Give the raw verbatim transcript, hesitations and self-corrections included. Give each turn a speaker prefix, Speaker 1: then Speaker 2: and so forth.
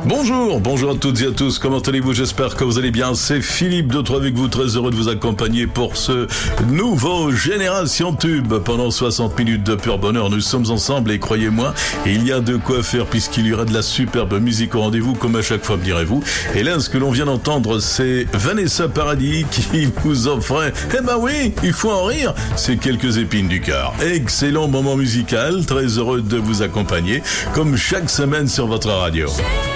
Speaker 1: Bonjour, bonjour à toutes et à tous, comment allez-vous? J'espère que vous allez bien. C'est Philippe de Trois avec vous, très heureux de vous accompagner pour ce nouveau Génération Tube. Pendant soixante minutes de pur bonheur, nous sommes ensemble et croyez-moi, il y a de quoi faire puisqu'il y aura de la superbe musique au rendez-vous, comme à chaque fois me direz-vous. Et là, ce que l'on vient d'entendre, c'est Vanessa Paradis qui nous offrait, eh ben oui, il faut en rire, c'est quelques épines du cœur. Excellent moment musical, très heureux de vous accompagner, comme chaque semaine sur votre radio.